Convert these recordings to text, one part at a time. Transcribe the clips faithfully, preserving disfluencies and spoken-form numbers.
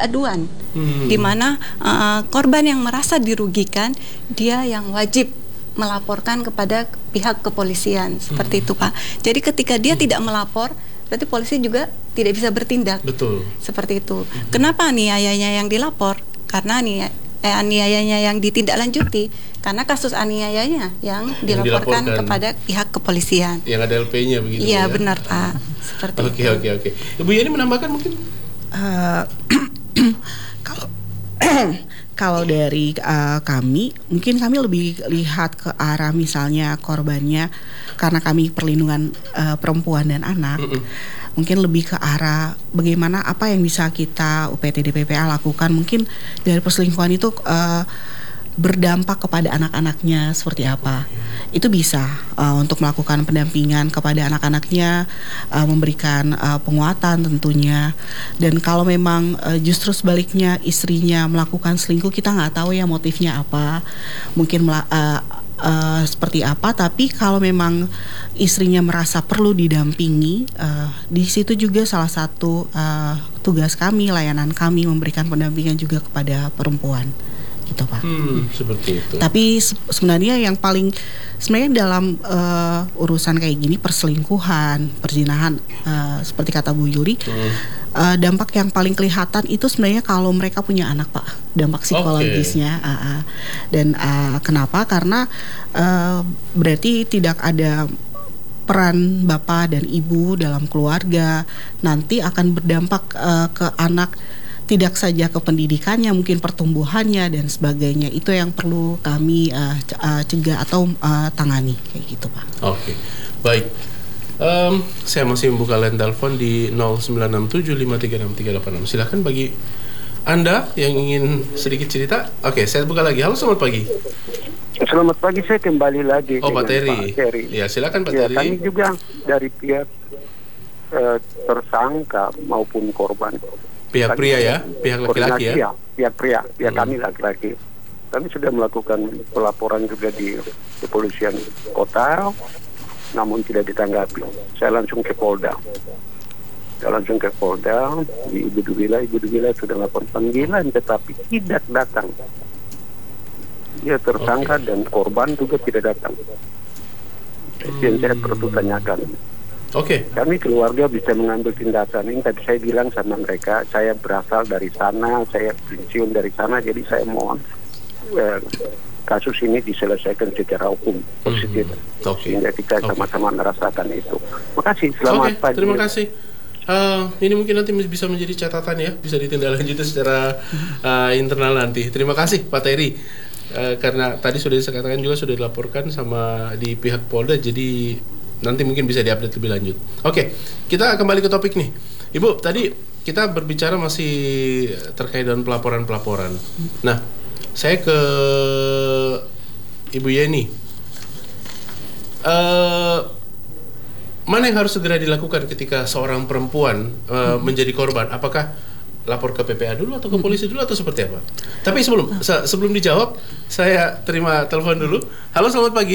aduan, hmm. di mana uh, korban yang merasa dirugikan dia yang wajib melaporkan kepada pihak kepolisian, seperti hmm. itu Pak. Jadi ketika dia hmm. tidak melapor, berarti polisi juga tidak bisa bertindak. Betul. Seperti itu. Hmm. Kenapa aniayanya yang dilapor? Karena nih eh, aniayanya yang ditindaklanjuti, karena kasus aniayanya yang, yang dilaporkan, dilaporkan kepada pihak kepolisian. Yang ada L P-nya begitu ya? Iya benar Pak. Seperti okay, itu. Oke oke oke. Ibu Yani menambahkan mungkin? Uh, kalau Kalau dari uh, kami, mungkin kami lebih lihat ke arah misalnya korbannya, karena kami perlindungan uh, perempuan dan anak, mm-mm. mungkin lebih ke arah bagaimana apa yang bisa kita U P T D P P A lakukan, mungkin dari perselingkuhan itu uh, berdampak kepada anak-anaknya seperti apa. Itu bisa uh, untuk melakukan pendampingan kepada anak-anaknya, uh, memberikan uh, penguatan tentunya. Dan kalau memang uh, justru sebaliknya istrinya melakukan selingkuh, kita nggak tahu ya motifnya apa, mungkin mela- uh, uh, seperti apa. Tapi kalau memang istrinya merasa perlu didampingi, uh, di situ juga salah satu uh, tugas kami, layanan kami memberikan pendampingan juga kepada perempuan. Gitu, Pak. Hmm, seperti itu. Tapi se- sebenarnya yang paling sebenarnya dalam uh, urusan kayak gini, perselingkuhan, perzinahan, uh, seperti kata Bu Yuli, hmm. uh, dampak yang paling kelihatan itu sebenarnya kalau mereka punya anak, Pak. Dampak psikologisnya. Okay. Uh, uh. Dan uh, kenapa? Karena uh, berarti tidak ada peran bapak dan ibu dalam keluarga, nanti akan berdampak uh, ke anak. Tidak saja ke pendidikannya, mungkin pertumbuhannya dan sebagainya. Itu yang perlu kami uh, c- uh, cegah atau uh, tangani kayak gitu, Pak. Oke, okay. Baik. Um, saya masih membuka line telepon di nol sembilan enam tujuh lima tiga enam tiga delapan enam. Silakan bagi Anda yang ingin sedikit cerita. Oke, okay, saya buka lagi. Halo, selamat pagi. Selamat pagi, saya kembali lagi. Oh, Pak Terry. Pak Terry. Ya, silakan Pak ya, Terry. Kami juga dari pihak uh, tersangka maupun korban. Pihak pria ya, pihak laki-laki ya? ya? Pihak pria, pihak hmm. kami laki-laki. Kami sudah melakukan pelaporan juga di kepolisian kota, namun tidak ditanggapi. Saya langsung ke Polda. Saya langsung ke Polda, di Ibu Duwila, Ibu Duwila sudah melakukan panggilan, tetapi tidak datang. Dia tersangka okay. dan korban juga tidak datang. Itu yang saya perlu tanyakan. Oke. Okay. Kami keluarga bisa mengambil tindakan ini. Tadi saya bilang sama mereka, saya berasal dari sana, saya pensiun dari sana, jadi saya mohon eh, kasus ini diselesaikan secara hukum positif, mm-hmm. okay. sehingga kita okay. sama-sama merasakan itu. Terima kasih. Selamat okay, pagi. Terima kasih. Uh, ini mungkin nanti bisa menjadi catatan ya, bisa ditindaklanjuti secara uh, internal nanti. Terima kasih Pak Terry. Uh, karena tadi sudah dikatakan juga sudah dilaporkan sama di pihak Polda, jadi nanti mungkin bisa diupdate lebih lanjut. Oke, kita kembali ke topik nih. Ibu, tadi kita berbicara masih terkait dengan pelaporan-pelaporan. Nah, saya ke Ibu Yeni. Uh, mana yang harus segera dilakukan ketika seorang perempuan uh, hmm. menjadi korban? Apakah lapor ke P P A dulu atau ke polisi dulu atau seperti apa? Tapi sebelum se- sebelum dijawab, saya terima telepon dulu. Halo, selamat pagi.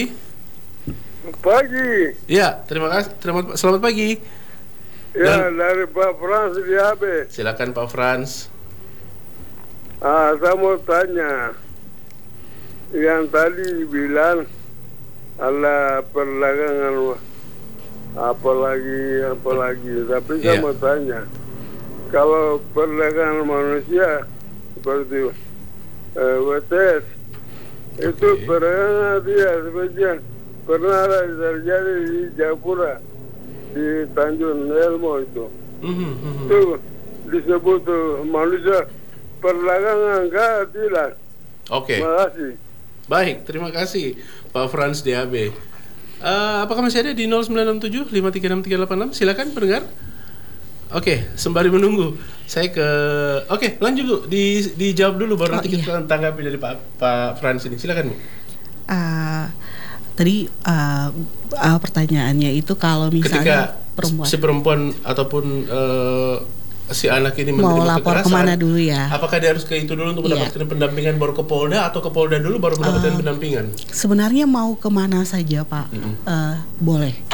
Pagi. Ya, terima kasih. Terima, selamat pagi. Ya, Dan, dari Pak Frans di H B. Silakan Pak Frans. Ah, saya mau tanya. Yang tadi bilang ala perdagangan apalagi apalagi, tapi saya yeah. mau tanya. Kalau perdagangan manusia seperti eh, W T S okay. itu perdagangan dia sebagian pernah ada terjadi di Japura, di Tanjung Elmo itu. Mm-hmm, mm-hmm. Itu disebut manusia perdagangan kah tidak? Oke. Okay. Terima kasih. Baik, terima kasih Pak Frans D A B. Uh, apakah masih ada di nol sembilan enam tujuh lima tiga enam tiga delapan enam? Silakan pendengar. Oke, okay, sembari menunggu, saya ke. Oke, okay, lanjut dulu. Di dijawab dulu baru oh, nanti iya. kita tanggapi dari Pak Pak Frans ini. Silakan, Bu. Uh, Tadi uh, uh, pertanyaannya itu kalau misalnya ketika perempuan si perempuan ataupun uh, si anak ini mau menerima lapor kekerasan, kemana dulu ya? Apakah dia harus ke itu dulu untuk mendapatkan yeah. pendampingan baru ke Polda atau ke Polda dulu baru mendapatkan uh, pendampingan? Sebenarnya mau kemana saja Pak, mm-hmm. uh, boleh.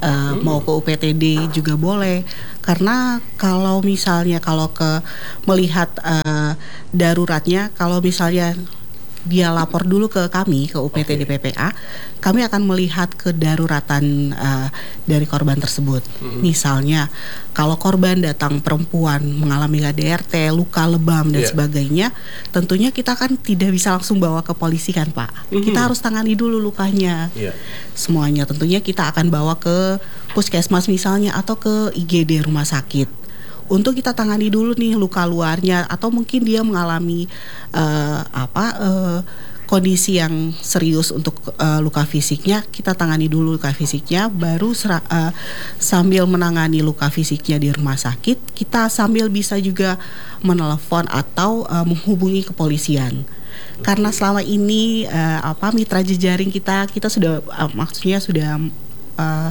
uh, mau ke U P T D juga boleh. Karena kalau misalnya kalau ke melihat uh, daruratnya, kalau misalnya dia lapor dulu ke kami, ke U P T D P P A, kami akan melihat kedaruratan uh, dari korban tersebut. Mm-hmm. Misalnya, kalau korban datang perempuan mengalami K D R T, luka lebam dan yeah. sebagainya, tentunya kita kan tidak bisa langsung bawa ke polisi kan Pak. Mm-hmm. Kita harus tangani dulu lukanya. Yeah. Semuanya tentunya kita akan bawa ke puskesmas misalnya atau ke I G D rumah sakit. Untuk kita tangani dulu nih luka luarnya, atau mungkin dia mengalami uh, apa uh, kondisi yang serius untuk uh, luka fisiknya, kita tangani dulu luka fisiknya, baru sera, uh, sambil menangani luka fisiknya di rumah sakit, kita sambil bisa juga menelepon atau uh, menghubungi kepolisian. Karena selama ini uh, apa mitra jejaring kita kita sudah uh, maksudnya sudah uh,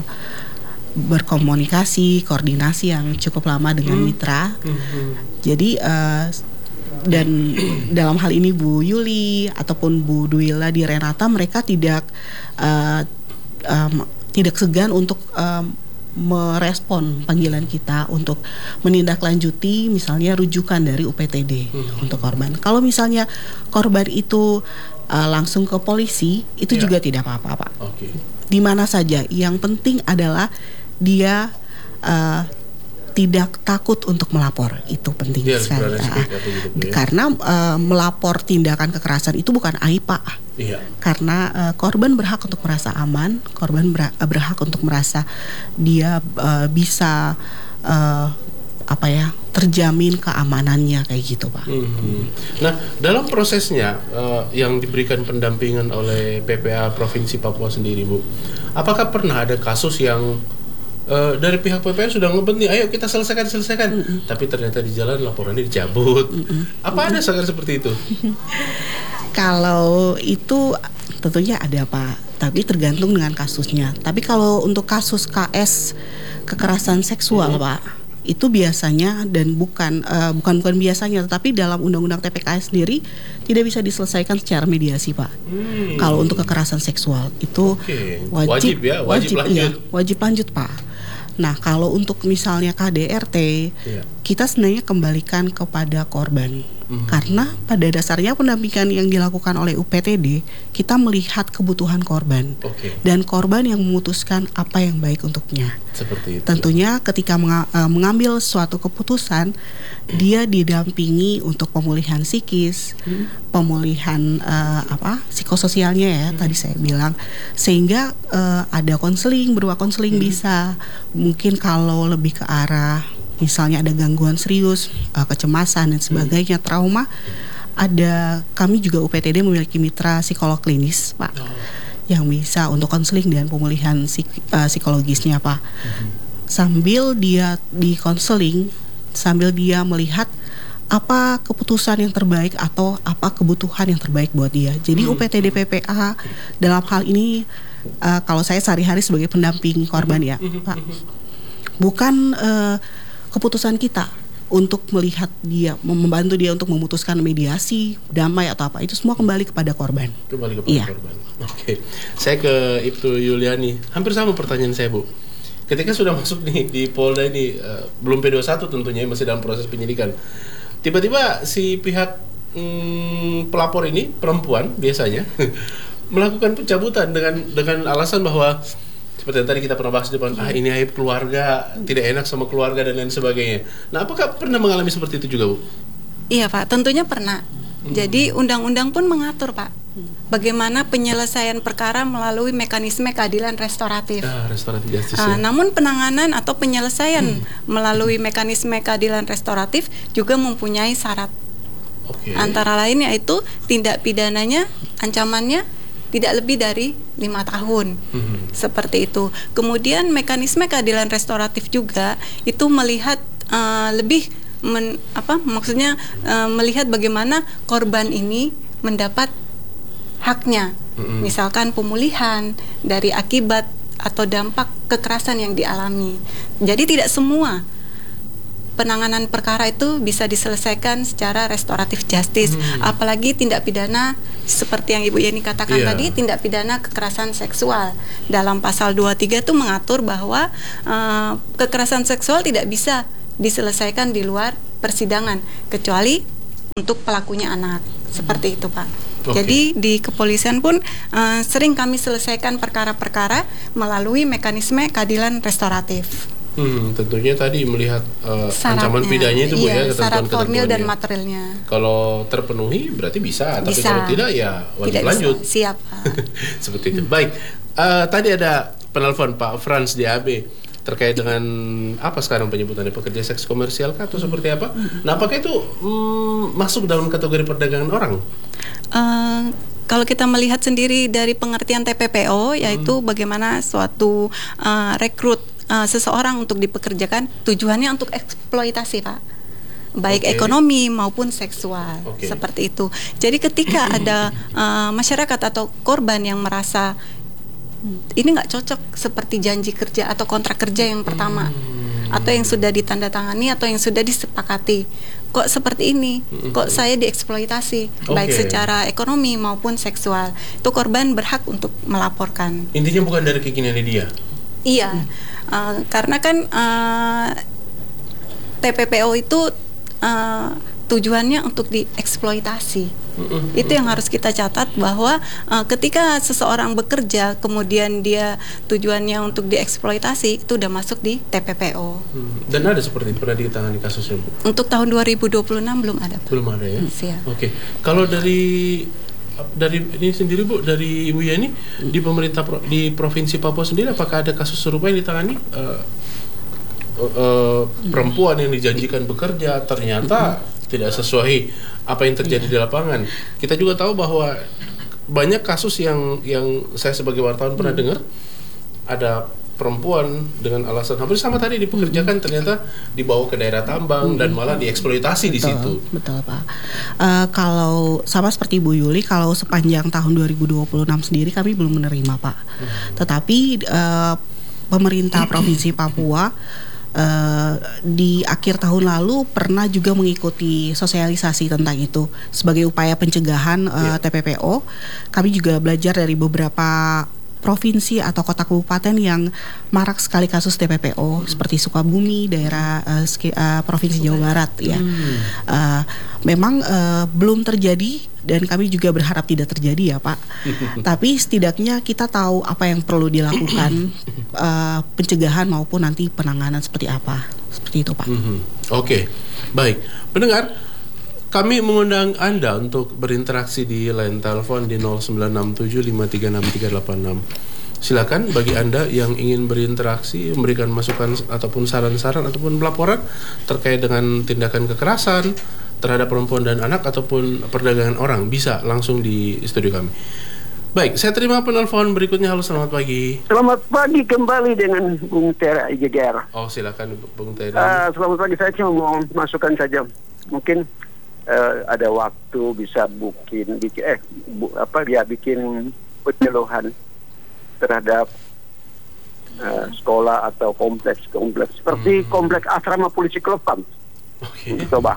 berkomunikasi, koordinasi yang cukup lama dengan hmm. mitra. Hmm. Jadi uh, dan dalam hal ini Bu Yuli ataupun Bu Duwila di Renata, mereka tidak uh, um, tidak segan untuk um, merespon panggilan kita untuk menindaklanjuti misalnya rujukan dari U P T D hmm. untuk korban. Kalau misalnya korban itu uh, langsung ke polisi, itu yeah. juga tidak apa-apa Pak. Okay. Di mana saja, yang penting adalah dia uh, tidak takut untuk melapor, itu penting dia sekali. Uh, gitu, ya. Karena uh, melapor tindakan kekerasan itu bukan aib Pak. Iya. Karena uh, korban berhak untuk merasa aman, korban ber- berhak untuk merasa dia uh, bisa uh, apa ya terjamin keamanannya kayak gitu Pak. Mm-hmm. Nah dalam prosesnya uh, yang diberikan pendampingan oleh P P A Provinsi Papua sendiri Bu, apakah pernah ada kasus yang Uh, dari pihak P P A sudah ngebet nih, ayo kita selesaikan selesaikan, mm-mm. tapi ternyata di jalan laporannya dicabut. Mm-mm. Apa mm-mm. ada sangat seperti itu? Kalau itu tentunya ada Pak, tapi tergantung dengan kasusnya. Tapi kalau untuk kasus K S kekerasan seksual mm-hmm. Pak, itu biasanya dan bukan uh, bukan bukan biasanya, tetapi dalam Undang-Undang T P K S sendiri tidak bisa diselesaikan secara mediasi Pak. Hmm. Kalau untuk kekerasan seksual itu okay. wajib, wajib ya, wajib, wajib lanjut. Iya, wajib lanjut Pak. Nah kalau untuk misalnya K D R T, yeah. kita sebenarnya kembalikan kepada korban. Mm-hmm. Karena pada dasarnya pendampingan yang dilakukan oleh U P T D, kita melihat kebutuhan korban. Okay. Dan korban yang memutuskan apa yang baik untuknya. Seperti itu. Tentunya ketika menga- mengambil suatu keputusan, mm. dia didampingi untuk pemulihan psikis, mm. pemulihan uh, apa psikososialnya ya, mm. tadi saya bilang. Sehingga uh, ada konseling, berupa konseling mm. bisa. Mungkin kalau lebih ke arah misalnya ada gangguan serius, uh, kecemasan dan sebagainya, hmm. trauma, ada kami juga U P T D memiliki mitra psikolog klinis Pak, oh. yang bisa untuk konseling dan pemulihan psik- uh, psikologisnya Pak. Hmm. Sambil dia di konseling, sambil dia melihat apa keputusan yang terbaik atau apa kebutuhan yang terbaik buat dia. Jadi hmm. U P T D P P A dalam hal ini, uh, kalau saya sehari-hari sebagai pendamping korban ya Pak, bukan uh, keputusan kita untuk melihat dia, membantu dia untuk memutuskan mediasi, damai atau apa, itu semua kembali kepada korban. Kembali kepada iya. korban. Oke, okay. Saya ke Ibtu Yuliani. Hampir sama pertanyaan saya Bu. Ketika sudah masuk nih di Polda ini, uh, belum P dua puluh satu tentunya, masih dalam proses penyidikan. Tiba-tiba si pihak mm, pelapor ini perempuan biasanya melakukan pencabutan dengan dengan alasan bahwa seperti yang tadi kita pernah bahas di depan, ah ini aib keluarga, tidak enak sama keluarga dan lain sebagainya. Nah, apakah pernah mengalami seperti itu juga, Bu? Iya, Pak, tentunya pernah. Hmm. Jadi undang-undang pun mengatur, Pak, bagaimana penyelesaian perkara melalui mekanisme keadilan restoratif. Ah, restoratif justice. Uh, ya. Namun penanganan atau penyelesaian hmm. melalui mekanisme keadilan restoratif juga mempunyai syarat. Okay. Antara lain yaitu tindak pidananya, ancamannya tidak lebih dari lima tahun, mm-hmm. seperti itu. Kemudian mekanisme keadilan restoratif juga itu melihat uh, lebih men, apa maksudnya uh, melihat bagaimana korban ini mendapat haknya, mm-hmm. misalkan pemulihan dari akibat atau dampak kekerasan yang dialami. Jadi tidak semua penanganan perkara itu bisa diselesaikan secara restoratif justice, hmm. apalagi tindak pidana seperti yang Ibu Yeni katakan yeah. tadi, tindak pidana kekerasan seksual. Dalam pasal dua puluh tiga itu mengatur bahwa uh, kekerasan seksual tidak bisa diselesaikan di luar persidangan kecuali untuk pelakunya anak. Seperti itu, Pak. Okay. Jadi di kepolisian pun uh, sering kami selesaikan perkara-perkara melalui mekanisme keadilan restoratif. Hmm, tentunya tadi melihat uh, ancaman pidananya itu Bu iya, ya, syarat formil dan materialnya. Kalau terpenuhi berarti bisa, tapi bisa. kalau tidak ya wajib tidak lanjut. Bisa. Siap. Seperti itu. Baik, uh, tadi ada penelpon Pak Frans di A B terkait dengan apa sekarang penyebutannya, pekerja seks komersial kah atau hmm. seperti apa? Hmm. Nah, apakah itu mm, masuk dalam kategori perdagangan orang? Uh, Kalau kita melihat sendiri dari pengertian T P P O, yaitu hmm. bagaimana suatu uh, rekrut uh, seseorang untuk dipekerjakan, tujuannya untuk eksploitasi, Pak, baik okay. ekonomi maupun seksual, okay. seperti itu. Jadi ketika ada uh, masyarakat atau korban yang merasa ini nggak cocok seperti janji kerja atau kontrak kerja yang pertama, hmm. atau yang sudah ditandatangani atau yang sudah disepakati, kok seperti ini, kok saya dieksploitasi, okay. baik secara ekonomi maupun seksual, itu korban berhak untuk melaporkan. Intinya bukan dari keinginannya dia. Iya, uh, karena kan uh, T P P O itu uh, tujuannya untuk dieksploitasi. Mm-hmm. Itu yang harus kita catat, bahwa uh, ketika seseorang bekerja kemudian dia tujuannya untuk dieksploitasi, itu udah masuk di T P P O. Hmm. Dan ada seperti pernah ditangani kasusnya, Bu? Untuk tahun dua ribu dua puluh enam belum ada. Belum ada ya. Hmm, siap. Oke. Okay. Kalau dari dari ini sendiri Bu, dari Ibu Yeni hmm. di pemerintah di Provinsi Papua sendiri, apakah ada kasus serupa yang ditangani? Uh, uh, perempuan yang dijanjikan bekerja ternyata hmm. tidak sesuai apa yang terjadi di lapangan. Kita juga tahu bahwa banyak kasus yang yang saya sebagai wartawan pernah dengar, ada perempuan dengan alasan hampir sama tadi dipekerjakan, ternyata dibawa ke daerah tambang dan malah dieksploitasi betul, di situ. Betul, Pak. Uh, kalau sama seperti Bu Yuli, kalau sepanjang tahun dua ribu dua puluh enam sendiri kami belum menerima, Pak. Hmm. Tetapi uh, pemerintah Provinsi Papua Uh, di akhir tahun lalu pernah juga mengikuti sosialisasi tentang itu sebagai upaya pencegahan uh, yeah. T P P O. Kami juga belajar dari beberapa provinsi atau kota kabupaten yang marak sekali kasus T P P O, hmm. seperti Sukabumi, daerah uh, ski, uh, provinsi Jawa Barat ya. Hmm. Uh, memang uh, belum terjadi dan kami juga berharap tidak terjadi ya, Pak. Tapi setidaknya kita tahu apa yang perlu dilakukan, uh, pencegahan maupun nanti penanganan seperti apa. Seperti itu, Pak. Hmm. Oke, okay. Baik. Pendengar, kami mengundang Anda untuk berinteraksi di line telepon di nol sembilan enam tujuh lima tiga enam tiga delapan enam. Silakan bagi Anda yang ingin berinteraksi, memberikan masukan ataupun saran-saran ataupun pelaporan terkait dengan tindakan kekerasan terhadap perempuan dan anak ataupun perdagangan orang, bisa langsung di studio kami. Baik, saya terima penelpon berikutnya. Halo, selamat pagi. Selamat pagi kembali dengan Bung Tera I J G R. Oh, silakan Bung Tera. Uh, selamat pagi, saya cuma mau masukkan saja. Mungkin uh, ada waktu bisa bikin, bikin eh bu, apa dia bikin penyuluhan terhadap uh, sekolah atau kompleks kompleks seperti hmm. kompleks asrama polisi Kelopam. Oke. Okay. Coba.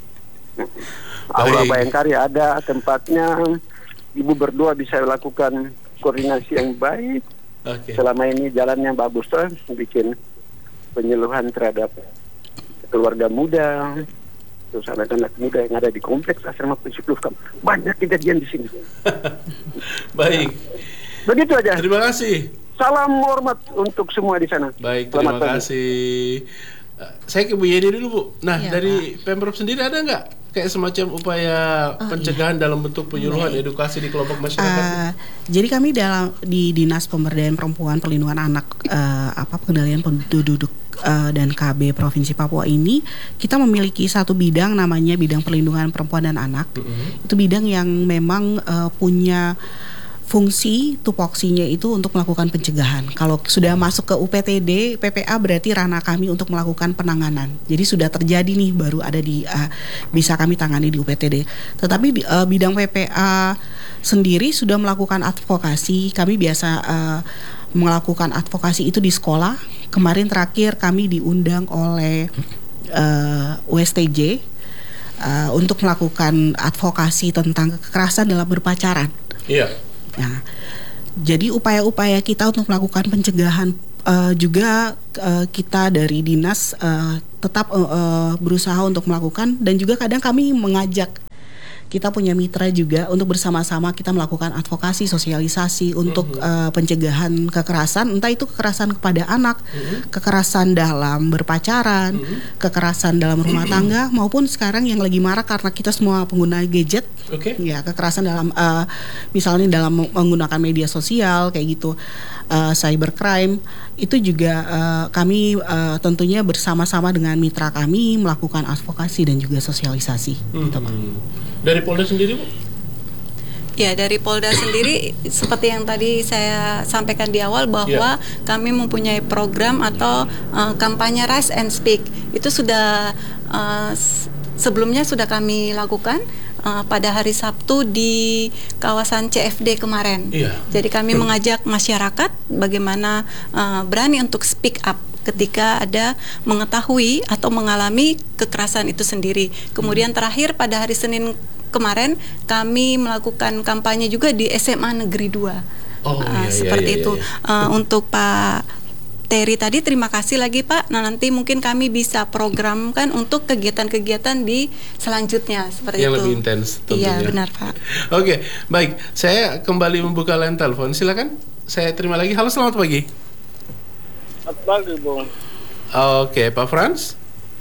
Aula Bayangkari ada tempatnya. Ibu berdua bisa lakukan koordinasi yang baik. Okay. Selama ini jalannya bagus tuh, bikin penyuluhan terhadap keluarga muda, terus anak-anak muda yang ada di kompleks asrama polisi Kelopam. Banyak kejadian di sini. Baik. Begitu aja. Terima kasih. Salam hormat untuk semua di sana. Baik, terima Selamat kasih. Uh, saya ke Bu Yeni dulu, Bu. Nah, ya, dari Pak. Pemprov sendiri ada nggak kayak semacam upaya oh, pencegahan iya. dalam bentuk penyuluhan Baik. edukasi di kelompok masyarakat? Uh, jadi kami dalam di Dinas Pemberdayaan Perempuan Perlindungan Anak uh, apa Pengendalian Penduduk uh, dan K B Provinsi Papua ini, kita memiliki satu bidang namanya bidang perlindungan perempuan dan anak. Mm-hmm. Itu bidang yang memang uh, punya fungsi tupoksinya itu untuk melakukan pencegahan. Kalau sudah masuk ke U P T D, P P A berarti ranah kami untuk melakukan penanganan. Jadi sudah terjadi nih, baru ada di uh, bisa kami tangani di U P T D. Tetapi uh, bidang P P A sendiri sudah melakukan advokasi. Kami biasa uh, melakukan advokasi itu di sekolah. Kemarin terakhir kami diundang oleh uh, U S T J uh, untuk melakukan advokasi tentang kekerasan dalam berpacaran. Iya. Nah, jadi upaya-upaya kita untuk melakukan pencegahan uh, juga uh, kita dari dinas uh, tetap uh, uh, berusaha untuk melakukan, dan juga kadang kami mengajak, kita punya mitra juga untuk bersama-sama kita melakukan advokasi, sosialisasi untuk mm-hmm. uh, pencegahan kekerasan, entah itu kekerasan kepada anak, mm-hmm. kekerasan dalam berpacaran, mm-hmm. kekerasan dalam rumah tangga, maupun sekarang yang lagi marak karena kita semua pengguna gadget, okay. ya kekerasan dalam uh, misalnya dalam menggunakan media sosial kayak gitu, uh, cybercrime itu juga uh, kami uh, tentunya bersama-sama dengan mitra kami melakukan advokasi dan juga sosialisasi. Mm-hmm. Gitu, Pak. Dari Polda sendiri, Bu? Ya, dari Polda sendiri seperti yang tadi saya sampaikan di awal bahwa yeah. kami mempunyai program atau uh, kampanye Rise and Speak. Itu sudah uh, sebelumnya sudah kami lakukan uh, pada hari Sabtu di kawasan C F D kemarin. Yeah. Jadi kami mengajak masyarakat bagaimana uh, berani untuk speak up ketika ada mengetahui atau mengalami kekerasan itu sendiri. Kemudian terakhir pada hari Senin kemarin kami melakukan kampanye juga di S M A Negeri dua. Oh, uh, iya, seperti iya, iya, itu. iya. Uh, untuk Pak Terry tadi terima kasih lagi Pak. Nah, nanti mungkin kami bisa programkan untuk kegiatan-kegiatan di selanjutnya seperti yang itu. Yang lebih intens tentunya. Iya, benar Pak. Oke, baik. Saya kembali membuka line telepon. Silakan. Saya terima lagi. Halo, selamat pagi. Selamat pagi, Bung. Oke, Pak Frans.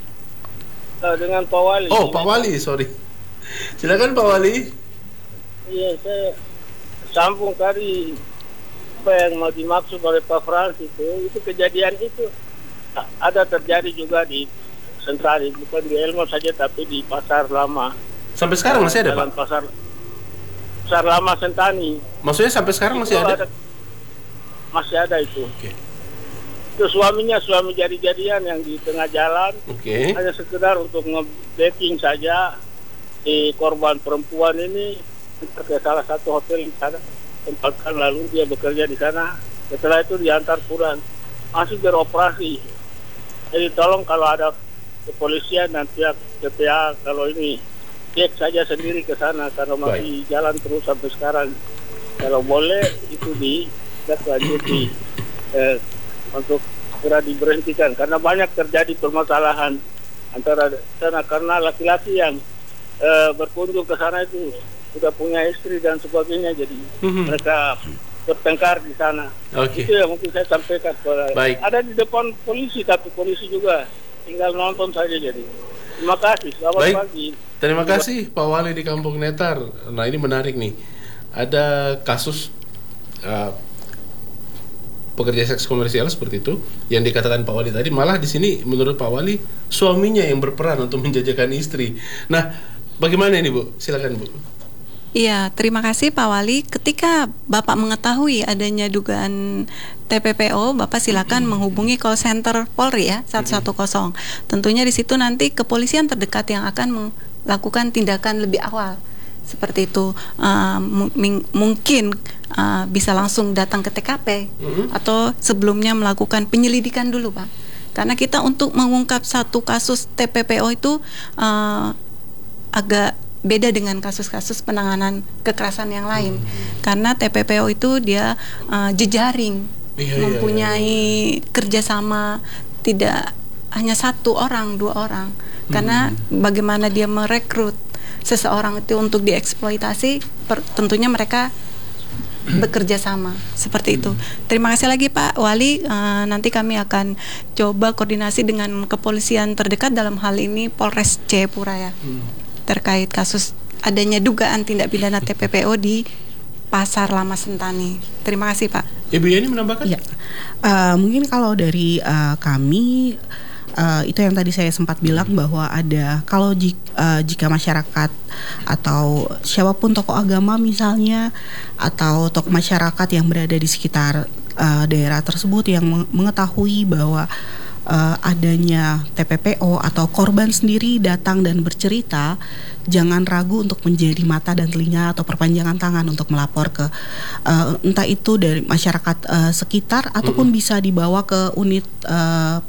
Uh, dengan Pak Wali. Oh, Pak Wali, sorry. Silakan Pak Wali. Iya, saya sambung tadi apa yang mau dimaksud oleh Pak Frans itu, itu kejadian itu ada terjadi juga di Sentani, bukan di Elmo saja tapi di Pasar Lama. Sampai sekarang masih ada, Pak? Pasar Pasar Lama Sentani. Maksudnya sampai sekarang masih ada? ada? Masih ada itu. Oke. Okay. Itu suaminya suami jadi-jadian yang di tengah jalan, okay. hanya sekedar untuk nge-backing saja di korban perempuan ini ke salah satu hotel di sana, tempatkan lalu dia bekerja di sana. Setelah itu diantar pulang, masih beroperasi. Jadi tolong kalau ada kepolisian dan pihak P P A kalau ini cek saja sendiri ke sana karena masih Baik. jalan terus sampai sekarang. Kalau boleh itu ditindaklanjuti eh, untuk segera diberhentikan karena banyak terjadi permasalahan antara sana karena laki-laki yang uh, berkunjung ke sana itu sudah punya istri dan sebagainya, jadi mm-hmm. mereka bertengkar di sana. Okay. Itu yang mungkin saya sampaikan. Baik. Ada di depan polisi, tapi polisi juga tinggal nonton saja. Jadi terima kasih. Selamat Baik. pagi. Terima kasih Pak Wali di Kampung Netar. Nah, ini menarik nih. Ada kasus uh, pekerja seks komersial seperti itu yang dikatakan Pak Wali tadi, malah di sini menurut Pak Wali suaminya yang berperan untuk menjajakan istri. Nah, bagaimana ini Bu? Silakan Bu. Iya, terima kasih Pak Wali. Ketika Bapak mengetahui adanya dugaan T P P O, Bapak silakan mm-hmm. menghubungi call center Polri ya satu satu nol. Mm-hmm. Tentunya di situ nanti kepolisian terdekat yang akan melakukan tindakan lebih awal. Seperti itu, uh, m- mungkin uh, bisa langsung datang ke T K P mm-hmm. atau sebelumnya melakukan penyelidikan dulu Pak. Karena kita untuk mengungkap satu kasus T P P O itu uh, agak beda dengan kasus-kasus penanganan kekerasan yang lain. Mm-hmm. Karena T P P O itu dia uh, jejaring, iya, mempunyai iya, iya. kerjasama, tidak hanya satu orang, dua orang. Mm-hmm. Karena bagaimana dia merekrut seseorang itu untuk dieksploitasi, per, tentunya mereka bekerja sama seperti itu. Terima kasih lagi Pak Wali. Uh, nanti kami akan coba koordinasi dengan kepolisian terdekat, dalam hal ini Polres Jayapura ya, hmm. terkait kasus adanya dugaan tindak pidana T P P O di Pasar Lama Sentani. Terima kasih Pak. Ibu Yani menambahkan? Ya, uh, mungkin kalau dari uh, kami. Uh, itu yang tadi saya sempat bilang bahwa ada kalau jika, uh, jika masyarakat atau siapapun tokoh agama misalnya atau tokoh masyarakat yang berada di sekitar uh, daerah tersebut yang mengetahui bahwa uh, adanya T P P O atau korban sendiri datang dan bercerita, jangan ragu untuk menjadi mata dan telinga atau perpanjangan tangan untuk melapor ke uh, entah itu dari masyarakat uh, sekitar ataupun mm-hmm. bisa dibawa ke unit uh, P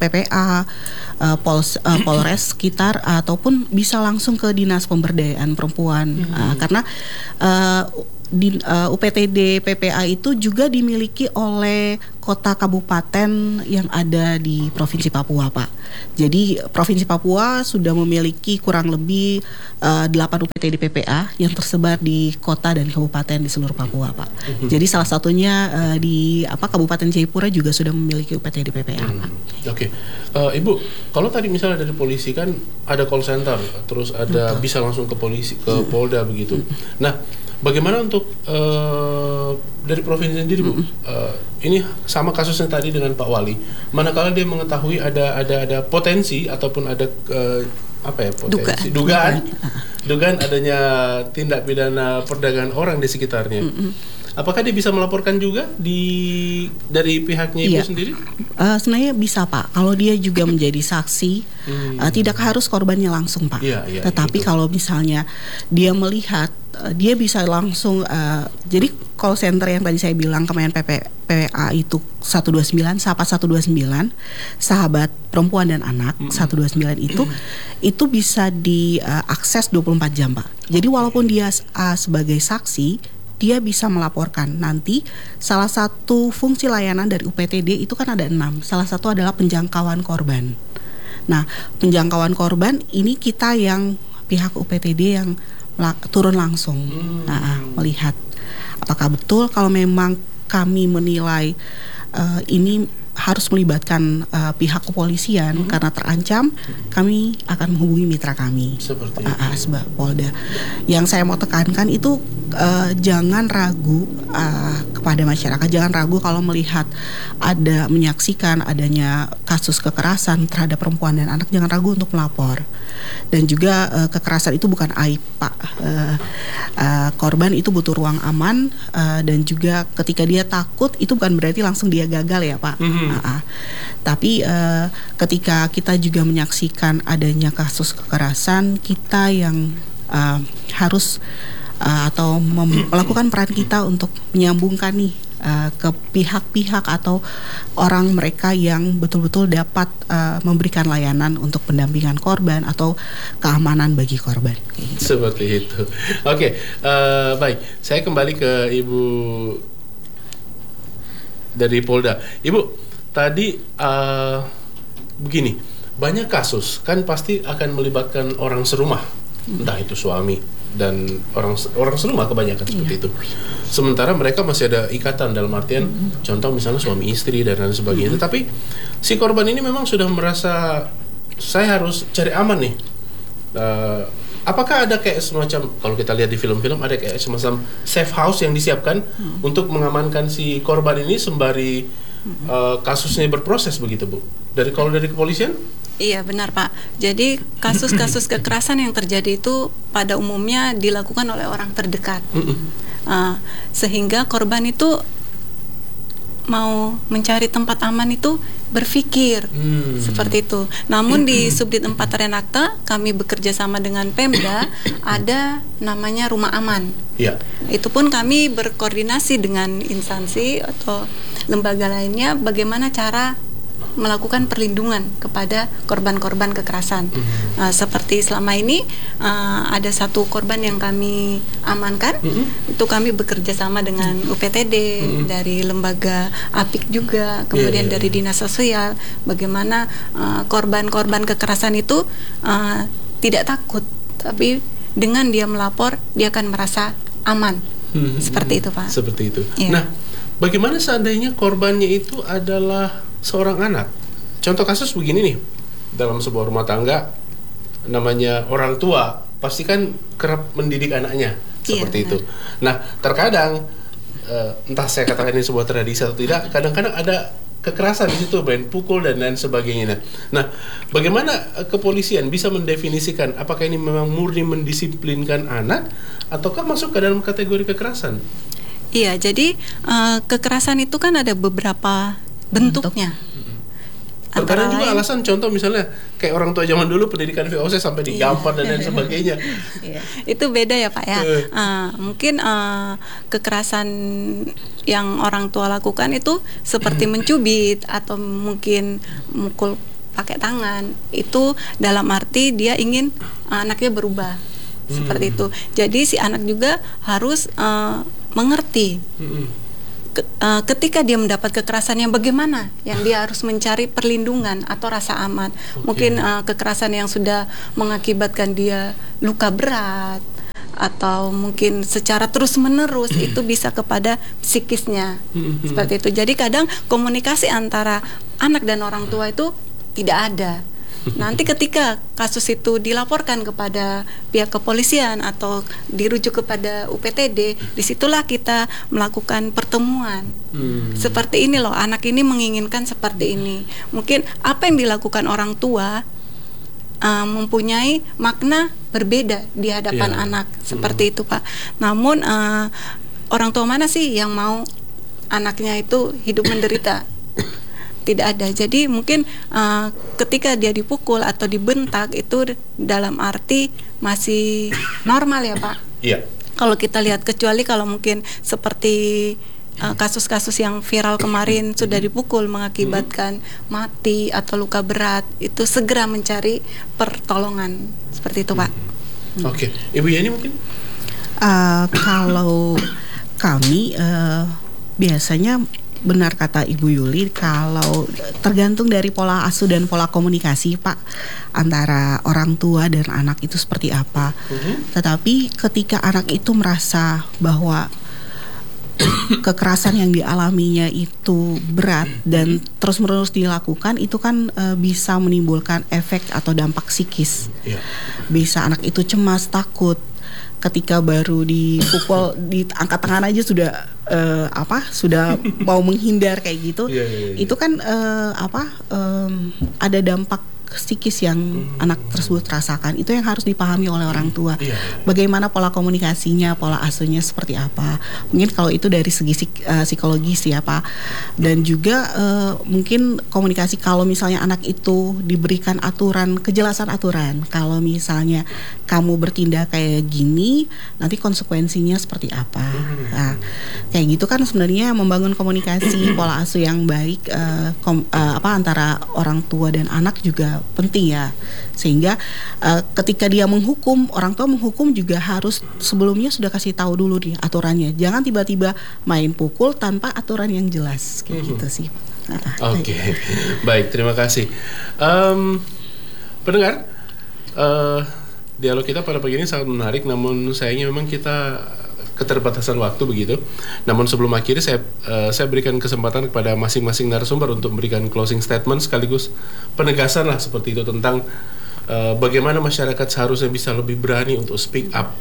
P P A, uh, Pols, uh, Polres sekitar, ataupun bisa langsung ke Dinas Pemberdayaan Perempuan. Hmm. Uh, karena uh, di uh, U P T D P P A itu juga dimiliki oleh kota kabupaten yang ada di Provinsi Papua, Pak. Jadi Provinsi Papua sudah memiliki kurang lebih uh, delapan U P T D P P A yang tersebar di kota dan kabupaten di seluruh Papua, Pak. Mm-hmm. Jadi salah satunya uh, di apa Kabupaten Jayapura juga sudah memiliki U P T D P P A, Pak. Hmm. Oke, okay. uh, Ibu, kalau tadi misalnya dari polisi kan ada call center, terus ada Betul. Bisa langsung ke polisi, ke mm-hmm. Polda begitu. Mm-hmm. Nah, bagaimana untuk uh, dari provinsi sendiri, Bu? Mm-hmm. Uh, ini sama kasusnya tadi dengan Pak Wali. Manakala dia mengetahui ada ada ada potensi ataupun ada uh, apa ya potensi dugaan dugaan, dugaan adanya tindak pidana perdagangan orang di sekitarnya. Mm-hmm. Apakah dia bisa melaporkan juga di dari pihaknya Ibu iya. sendiri? Uh, sebenarnya bisa, Pak. Kalau dia juga menjadi saksi, hmm. uh, tidak harus korbannya langsung, Pak. Iya, iya, Tetapi itu. Kalau misalnya dia melihat, uh, dia bisa langsung. Uh, jadi call center yang tadi saya bilang Kemen P P A itu satu dua sembilan, Sapa satu dua sembilan, Sahabat Perempuan dan Anak hmm. satu dua sembilan itu, hmm. itu bisa diakses uh, dua puluh empat jam, Pak. Jadi walaupun dia uh, sebagai saksi, dia bisa melaporkan. Nanti salah satu fungsi layanan dari U P T D itu kan ada enam. Salah satu adalah penjangkauan korban. Nah, penjangkauan korban ini kita yang pihak U P T D yang melak- turun langsung, hmm. nah, melihat apakah betul kalau memang kami menilai uh, ini harus melibatkan uh, pihak kepolisian hmm. karena terancam, kami akan menghubungi mitra kami, seperti uh, uh, Polda. Yang saya mau tekankan itu uh, jangan ragu uh, kepada masyarakat, jangan ragu kalau melihat ada menyaksikan adanya kasus kekerasan terhadap perempuan dan anak, jangan ragu untuk melapor. Dan juga uh, kekerasan itu bukan aib, Pak. Uh, uh, korban itu butuh ruang aman, uh, dan juga ketika dia takut itu bukan berarti langsung dia gagal ya, Pak. Mm-hmm. Uh, tapi uh, ketika kita juga menyaksikan adanya kasus kekerasan, kita yang uh, harus uh, atau mem- melakukan peran kita untuk menyambungkan nih uh, ke pihak-pihak atau orang mereka yang betul-betul dapat uh, memberikan layanan untuk pendampingan korban atau keamanan bagi korban. Seperti itu. Oke, okay, uh, baik. Saya kembali ke Ibu dari Polda. Ibu, tadi uh, begini, banyak kasus kan pasti akan melibatkan orang serumah, entah itu suami dan orang orang serumah kebanyakan seperti iya. itu. Sementara mereka masih ada ikatan dalam artian, mm-hmm. contoh misalnya suami istri dan lain sebagainya. Mm-hmm. Tapi si korban ini memang sudah merasa saya harus cari aman nih. Uh, apakah ada kayak semacam, kalau kita lihat di film-film ada kayak semacam safe house yang disiapkan mm-hmm. untuk mengamankan si korban ini sembari Uh, kasusnya berproses begitu, Bu? Dari kalau dari kepolisian? Iya benar, Pak. Jadi kasus-kasus kekerasan yang terjadi itu pada umumnya dilakukan oleh orang terdekat, uh, sehingga korban itu mau mencari tempat aman itu berpikir hmm. seperti itu. Namun di Subdit empat Renakta kami bekerja sama dengan Pemda, ada namanya rumah aman. Ya. Itu pun kami berkoordinasi dengan instansi atau lembaga lainnya bagaimana cara melakukan perlindungan kepada korban-korban kekerasan. Mm-hmm. Uh, seperti selama ini uh, ada satu korban yang kami amankan, mm-hmm. itu kami bekerja sama dengan U P T D, mm-hmm. dari lembaga A P I K juga, kemudian yeah, yeah, dari Dinas Sosial, bagaimana uh, korban-korban kekerasan itu uh, tidak takut, tapi dengan dia melapor dia akan merasa aman. Mm-hmm. Seperti itu, Pak. Seperti itu. Yeah. Nah, bagaimana seandainya korbannya itu adalah seorang anak? Contoh kasus begini nih, dalam sebuah rumah tangga, namanya orang tua pasti kan kerap mendidik anaknya seperti iya, itu. Nah, terkadang uh, entah saya katakan ini sebuah tradisi atau tidak, kadang-kadang ada kekerasan di situ, main pukul dan lain sebagainya. Nah, bagaimana uh, kepolisian bisa mendefinisikan apakah ini memang murni mendisiplinkan anak ataukah masuk ke dalam kategori kekerasan? Iya, jadi uh, kekerasan itu kan ada beberapa bentuknya. Terkadang juga alasan, contoh misalnya kayak orang tua zaman dulu pendidikan V O C sampai digampar dan lain sebagainya. Itu beda ya, Pak ya. Uh, mungkin uh, kekerasan yang orang tua lakukan itu seperti mencubit atau mungkin mukul pakai tangan. Itu dalam arti dia ingin uh, anaknya berubah. Hmm. Seperti itu. Jadi si anak juga harus uh, mengerti. Hmm. Ke, uh, ketika dia mendapat kekerasan yang bagaimana, yang dia harus mencari perlindungan atau rasa aman. Okay. Mungkin uh, kekerasan yang sudah mengakibatkan dia luka berat atau mungkin secara terus-menerus itu bisa kepada psikisnya. Seperti itu. Jadi kadang komunikasi antara anak dan orang tua itu tidak ada. Nanti ketika kasus itu dilaporkan kepada pihak kepolisian atau dirujuk kepada U P T D, disitulah kita melakukan pertemuan. Hmm. Seperti ini loh, anak ini menginginkan seperti ini. Mungkin apa yang dilakukan orang tua uh, mempunyai makna berbeda di hadapan yeah. anak. Seperti hmm. itu, Pak. Namun uh, orang tua mana sih yang mau anaknya itu hidup menderita? Tidak ada. Jadi mungkin uh, ketika dia dipukul atau dibentak itu dalam arti masih normal ya, Pak. Iya. Kalau kita lihat, kecuali kalau mungkin seperti uh, kasus-kasus yang viral kemarin sudah dipukul mengakibatkan mati atau luka berat, itu segera mencari pertolongan. Seperti itu, Pak. Hmm. Oke. Okay. Ibu Yani mungkin? Uh, kalau kami uh, biasanya benar kata Ibu Yuli, kalau tergantung dari pola asuh dan pola komunikasi, Pak, antara orang tua dan anak itu seperti apa. Mm-hmm. Tetapi ketika anak itu merasa bahwa kekerasan yang dialaminya itu berat dan terus-menerus dilakukan, itu kan e, bisa menimbulkan efek atau dampak psikis. Yeah. Bisa anak itu cemas, takut. Ketika baru dipukul, diangkat tangan aja sudah uh, apa sudah mau menghindar kayak gitu. Yeah, yeah, yeah. Itu kan uh, apa um, ada dampak psikis yang hmm. anak tersebut rasakan. Itu yang harus dipahami oleh orang tua. Yeah, yeah. Bagaimana pola komunikasinya, pola asuhnya seperti apa. Mungkin kalau itu dari segi psik- uh, psikologis ya, Pak. Dan juga uh, mungkin komunikasi kalau misalnya anak itu diberikan aturan, kejelasan aturan. Kalau misalnya kamu bertindak kayak gini, nanti konsekuensinya seperti apa. Nah, kayak gitu kan sebenarnya membangun komunikasi, pola asuh yang baik uh, kom- uh, apa antara orang tua dan anak juga penting ya, sehingga uh, ketika dia menghukum, orang tua menghukum juga harus sebelumnya sudah kasih tahu dulu nih aturannya, jangan tiba-tiba main pukul tanpa aturan yang jelas kayak mm-hmm. gitu sih. Oke, okay. Baik, terima kasih. Um, pendengar, uh, dialog kita pada pagi ini sangat menarik, namun sayangnya memang kita keterbatasan waktu begitu. Namun sebelum akhirnya saya uh, saya berikan kesempatan kepada masing-masing narasumber untuk memberikan closing statement sekaligus penegasan lah seperti itu tentang uh, bagaimana masyarakat seharusnya bisa lebih berani untuk speak up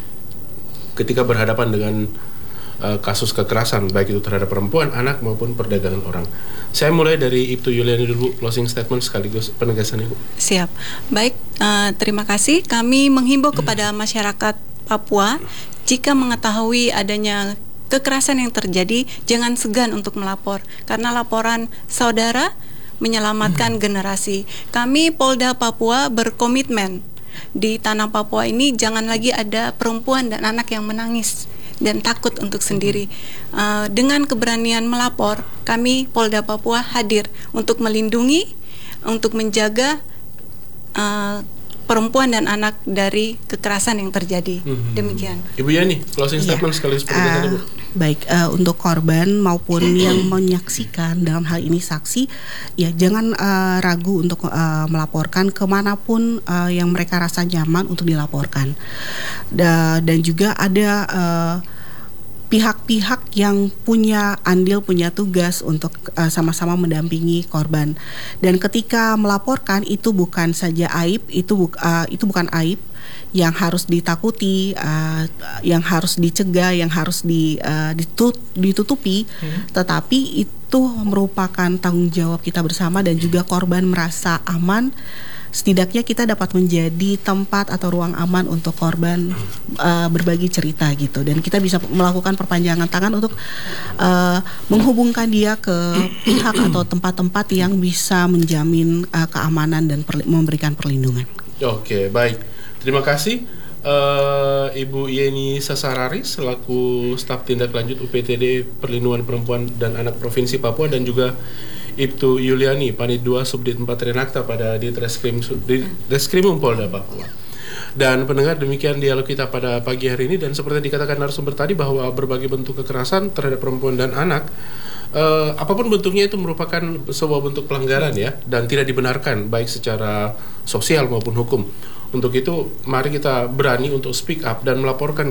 ketika berhadapan dengan uh, kasus kekerasan baik itu terhadap perempuan, anak maupun perdagangan orang. Saya mulai dari Ibtu Yuliani dulu, closing statement sekaligus penegasan Ibu. Siap. Baik, uh, terima kasih. Kami menghimbau kepada masyarakat Papua, jika mengetahui adanya kekerasan yang terjadi, jangan segan untuk melapor, karena laporan saudara menyelamatkan hmm. generasi. Kami Polda Papua berkomitmen di tanah Papua ini jangan lagi ada perempuan dan anak yang menangis dan takut untuk sendiri. Uh, dengan keberanian melapor, kami Polda Papua hadir untuk melindungi, untuk menjaga uh, perempuan dan anak dari kekerasan yang terjadi. Hmm. Demikian. Ibu Yani, closing statement ya. Sekaligus penegasan Ibu. Baik, uh, untuk korban maupun yang menyaksikan, dalam hal ini saksi, ya jangan uh, ragu untuk uh, melaporkan kemanapun uh, yang mereka rasa nyaman untuk dilaporkan. Da, dan juga ada uh, pihak-pihak yang punya andil, punya tugas untuk uh, sama-sama mendampingi korban. Dan ketika melaporkan itu bukan saja aib, itu bu- uh, itu bukan aib yang harus ditakuti, uh, yang harus dicegah, yang harus di, uh, ditut- ditutupi, hmm. tetapi itu merupakan tanggung jawab kita bersama dan juga korban merasa aman. Setidaknya kita dapat menjadi tempat atau ruang aman untuk korban uh, berbagi cerita gitu, dan kita bisa melakukan perpanjangan tangan untuk uh, menghubungkan dia ke pihak atau tempat-tempat yang bisa menjamin uh, keamanan dan perli- memberikan perlindungan. Oke, baik. Terima kasih uh, Ibu Yeni Sasarari selaku staf tindak lanjut U P T D Perlindungan Perempuan dan Anak Provinsi Papua, dan juga Ibtu Yuliani, Panit dua Subdit empat Renakta pada Ditreskrim Ditreskrimum Polda Papua. Dan pendengar, demikian dialog kita pada pagi hari ini, dan seperti yang dikatakan narasumber tadi bahwa berbagai bentuk kekerasan terhadap perempuan dan anak, Uh, apapun bentuknya itu merupakan sebuah bentuk pelanggaran ya, dan tidak dibenarkan baik secara sosial maupun hukum. Untuk itu mari kita berani untuk speak up dan melaporkan